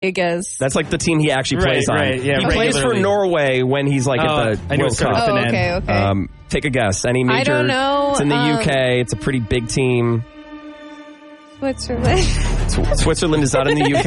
Vegas. That's like the team he actually plays on. Right, yeah, he plays for Norway when he's like at the World Cup. Oh, okay. Take a guess. Any major? I don't know. It's in the UK. It's a pretty big team. Switzerland. Switzerland is not in the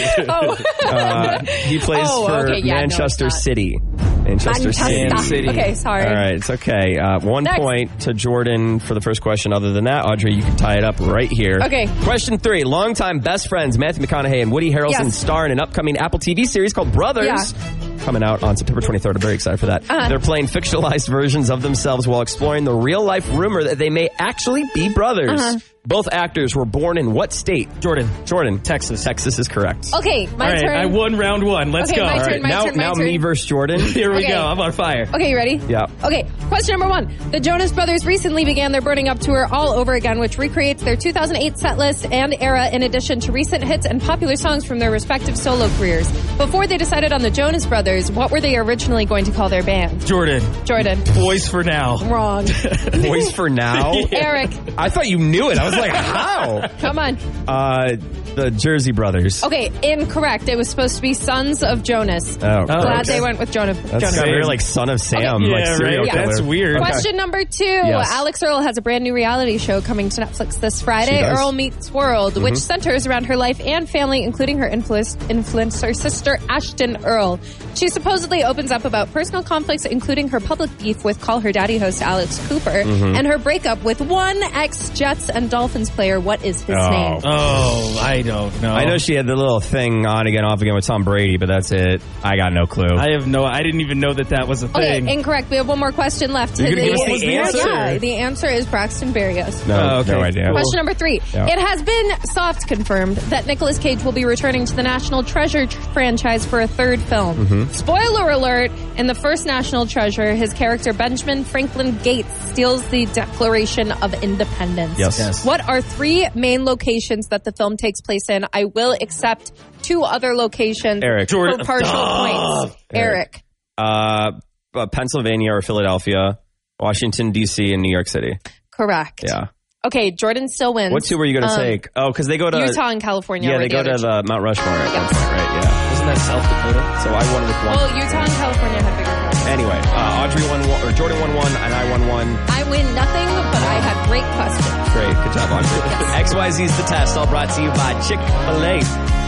UK. He plays for Manchester City. Manchester City. Okay, sorry. All right, it's okay. 1 point to Jordan for the first question. Other than that, Audrey, you can tie it up right here. Okay. Question 3. Longtime best friends Matthew McConaughey and Woody Harrelson star in an upcoming Apple TV series called Brothers. Yeah. Coming out on September 23rd. I'm very excited for that. They're playing fictionalized versions of themselves while exploring the real-life rumor that they may actually be brothers. Both actors were born in what state? Jordan. Texas. Texas is correct. Okay, my turn. I won round 1. Let's go. My All turn, right, now me versus Jordan. Here we go. I'm on fire. Okay, you ready? Yeah. Okay, question number 1. The Jonas Brothers recently began their Burning Up tour all over again, which recreates their 2008 set list and era in addition to recent hits and popular songs from their respective solo careers. Before they decided on the Jonas Brothers, what were they originally going to call their band? Jordan. Boys for Now. Wrong. Boys for Now? Eric. I thought you knew it. I was like, how? Come on. The Jersey Brothers. Okay, incorrect. It was supposed to be Sons of Jonas. Glad they went with Jonas. That's very like Son of Sam. Like serial killer. That's weird. Question number 2. Yes. Alex Earle has a brand new reality show coming to Netflix this Friday, Earle Meets World, which centers around her life and family, including her influencer sister, Ashton Earle. She supposedly opens up about personal conflicts, including her public beef with Call Her Daddy host Alex Cooper, and her breakup with one ex-Jets and Dolphins player. What is his name? Oh, I don't know. I know she had the little thing on again, off again with Tom Brady, but that's it. I got no clue. I didn't even know that was a thing. Okay, incorrect. We have one more question left. You're going to give us the answer? Yeah, the answer is Braxton Berrios. No idea. Cool. Question number 3. Yeah. It has been soft confirmed that Nicolas Cage will be returning to the National Treasure franchise for a 3rd film. Spoiler alert, in the first National Treasure, his character Benjamin Franklin Gates steals the Declaration of Independence. Yes. What are 3 main locations that the film takes place in? I will accept 2 other locations for partial points. Eric. Pennsylvania or Philadelphia, Washington, D.C., and New York City. Correct. Yeah. Okay, Jordan still wins. What 2 were you going to take? Oh, because they go to Utah and California. Yeah, they go to the Mount Rushmore at one point, right? Yeah. Isn't that South Dakota? So I won with 1. Well, Utah and California have bigger points. Anyway, Audrey won 1, or Jordan won 1, and I won 1. I win nothing, but I had great questions. Great. Good job, Audrey. XYZ's The Test, all brought to you by Chick-fil-A.